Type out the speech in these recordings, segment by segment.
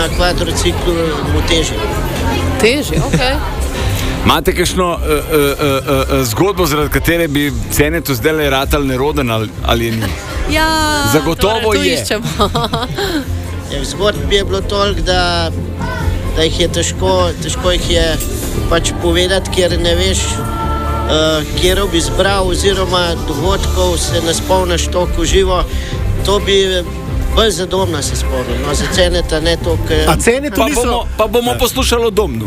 na kvadrociklu mu težje. Težje, okej. Imate kakšno zgodbo, zaradi katere bi Cenetu zdaj ratal neroden ali ni? Ja, Zagotovo torej, je. Iščemo. Zgodb je bilo toliko, da jih je težko jih je pač povedati, ker ne veš, kjer bi zbral, oziroma dogodkov se ne spomniš toliko živo. To bi bolj zadomno se spomnil, no, za Ceneta ne toliko. A Cenetu niso... Pa bomo poslušali o Domnu.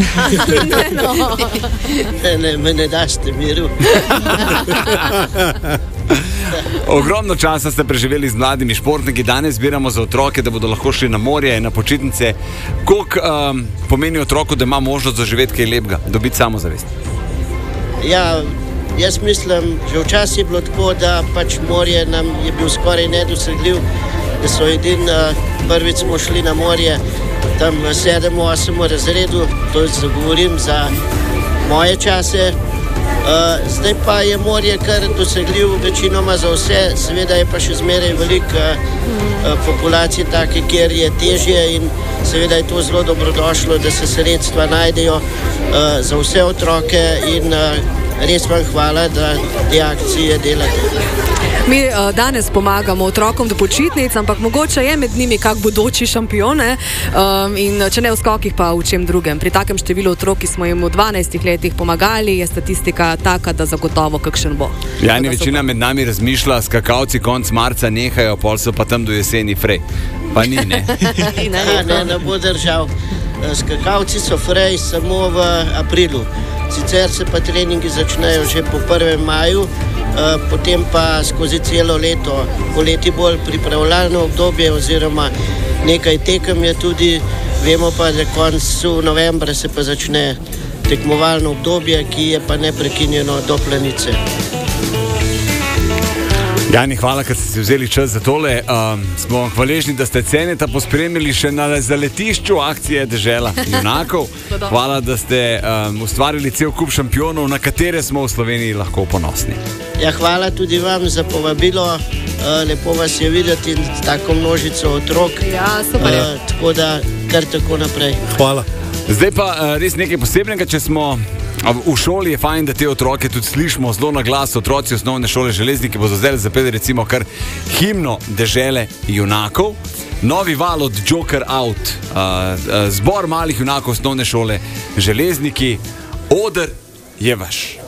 Ne, me ne daste miru. Ogromno časa ste preživeli z mladimi športniki, danes zbiramo za otroke, da bodo lahko šli na morje, na počitnice. Koliko pomeni otroku, da ima možnost zaživeti kaj lepega, dobiti samozavest? Ja, jaz mislim, že včasih je bilo tako, da pač morje nam je bil skoraj nedosegljiv, da so prvič smo šli na morje tam v 7-8 razredu, to zagovorim za moje čase. Zdaj pa je morje kar dosegljiv večinoma za vse, seveda je pa še zmeraj veliko populacije take, kjer je težje in seveda je to zelo dobrodošlo, da se sredstva najdejo za vse otroke in res vam hvala, da te akcije delate. Mi danes pomagamo otrokom do počitnic, ampak mogoče je med njimi kak bodoči šampion, in če ne v skokih, pa v čem drugem. Pri takem številu otrok, ki smo jim v 12 letih pomagali, je statistika taka, da zagotovo kakšen bo. Jani, večina med nami razmišlja, skakalci konc marca nehajo, pol so pa tam do jeseni frej. Pa ni, ne? Ne bo držal. Skakalci so frej samo v aprilu. Sicer se pa treningi začnejo že po 1. maju, potem pa skozi celo leto, poleti bolj pripravljalno obdobje oziroma nekaj tekem je tudi, vemo pa, da koncu novembra se pa začne tekmovalno obdobje, ki je pa neprekinjeno do Planice. Jani, hvala, ker ste si vzeli čas za tole. Smo hvaležni, da ste Ceneta pospremili še na zaletišču akcije Dežela junakov. Hvala, da ste ustvarili cel kup šampionov, na katere smo v Sloveniji lahko ponosni. Ja, hvala tudi vam za povabilo. Lepo vas je videti in tako množico otrok. Ja, super je. Tako da kar tako naprej. Hvala. Zdaj pa res nekaj posebnega, če smo v šoli, je fajn, da te otroke tudi slišimo zelo na glas. Otroci osnovne šole Železniki bodo zdaj zapeli recimo kar himno Dežele junakov. Novi val od Joker Out, zbor malih junakov osnovne šole Železniki. Oder je vaš.